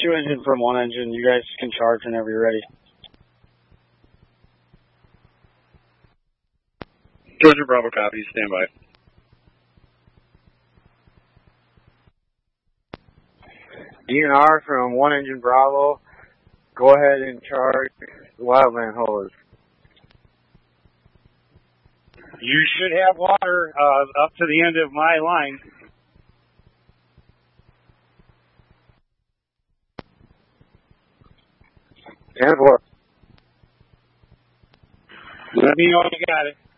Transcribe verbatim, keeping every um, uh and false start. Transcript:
two engine from one engine. You guys can charge whenever you're ready. Georgia Bravo copy. Stand by. D N R from one engine Bravo. Go ahead and charge the wildland hose. You should have water uh, up to the end of my line. ten four. Let me know when you got it.